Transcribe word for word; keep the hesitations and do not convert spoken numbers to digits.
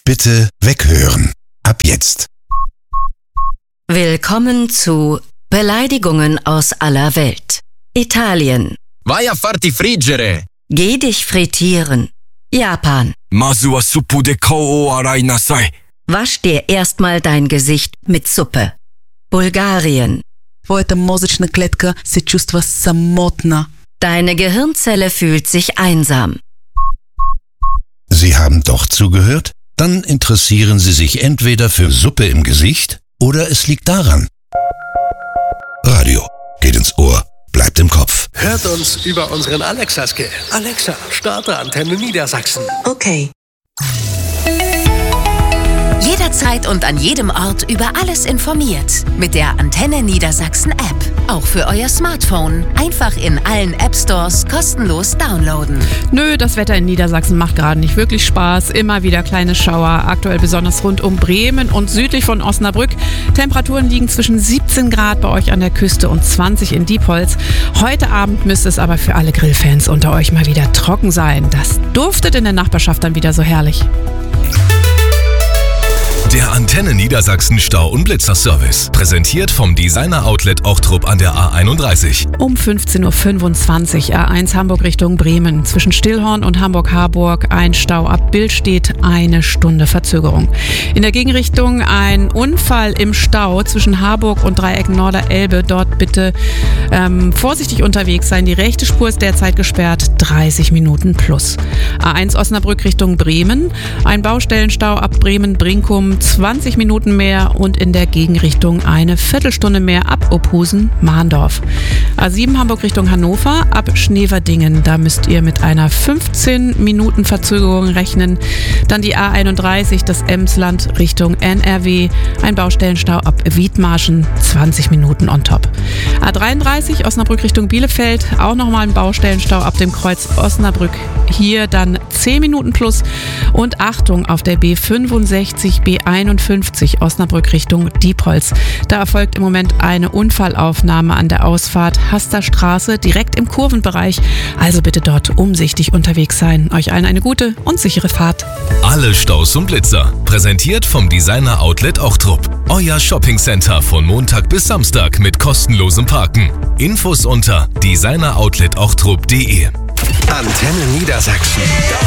Bitte weghören. Ab jetzt. Willkommen zu Beleidigungen aus aller Welt. Italien. Vai a farti friggere. Geh dich frittieren. Japan. Mazu wa suppu de kou o arai nasai. Wasch dir erstmal dein Gesicht mit Suppe. Bulgarien. Твоята мозъчна клетка се чувства самотна. Deine Gehirnzelle fühlt sich einsam. Sie haben doch zugehört? Dann interessieren Sie sich entweder für Suppe im Gesicht oder es liegt daran. Radio geht ins Ohr, bleibt im Kopf. Hört uns über unseren Alexa-Skill. Alexa, starte Antenne Niedersachsen. Okay. Jederzeit und an jedem Ort über alles informiert. Mit der Antenne Niedersachsen App. Auch für euer Smartphone. Einfach in allen App Stores kostenlos downloaden. Nö, das Wetter in Niedersachsen macht gerade nicht wirklich Spaß. Immer wieder kleine Schauer. Aktuell besonders rund um Bremen und südlich von Osnabrück. Temperaturen liegen zwischen siebzehn Grad bei euch an der Küste und zwanzig in Diepholz. Heute Abend müsste es aber für alle Grillfans unter euch mal wieder trocken sein. Das duftet in der Nachbarschaft dann wieder so herrlich. Der Antenne Niedersachsen Stau- und Blitzerservice. Präsentiert vom Designer-Outlet Ochtrup an der A einunddreißig. Um fünfzehn Uhr fünfundzwanzig A eins Hamburg Richtung Bremen. Zwischen Stillhorn und Hamburg-Harburg ein Stau ab Billstedt, eine Stunde Verzögerung. In der Gegenrichtung ein Unfall im Stau zwischen Harburg und Dreieck Norderelbe. Dort bitte ähm, vorsichtig unterwegs sein. Die rechte Spur ist derzeit gesperrt, dreißig Minuten plus. A eins Osnabrück Richtung Bremen. Ein Baustellenstau ab Bremen-Brinkum, zwanzig Minuten mehr und in der Gegenrichtung eine Viertelstunde mehr ab Ophusen-Mahndorf. A sieben Hamburg Richtung Hannover ab Schneverdingen. Da müsst ihr mit einer fünfzehn Minuten Verzögerung rechnen. Dann die A einunddreißig, das Emsland Richtung N R W. Ein Baustellenstau ab Wiedmarschen, zwanzig Minuten on top. A dreiunddreißig Osnabrück Richtung Bielefeld. Auch nochmal ein Baustellenstau ab dem Kreuz Osnabrück. Hier dann zehn Minuten plus. Und Achtung auf der B fünfundsechzig, B einundfünfzig Osnabrück Richtung Diepholz. Da erfolgt im Moment eine Unfallaufnahme an der Ausfahrt Hasterstraße direkt im Kurvenbereich. Also bitte dort umsichtig unterwegs sein. Euch allen eine gute und sichere Fahrt. Alle Staus und Blitzer. Präsentiert vom Designer Outlet Ochtrup. Euer Shoppingcenter von Montag bis Samstag mit kostenlosem Parken. Infos unter designer outlet ochtrup punkt de. Antenne Niedersachsen.